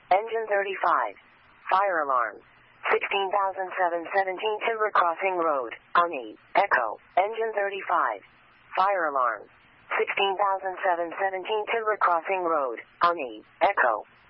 Engine 35. Fire alarm. 16,717 Timber Crossing Road, Ani, Echo. Engine 35. Fire alarm. 16,717 Timber Crossing Road, Ani, Echo.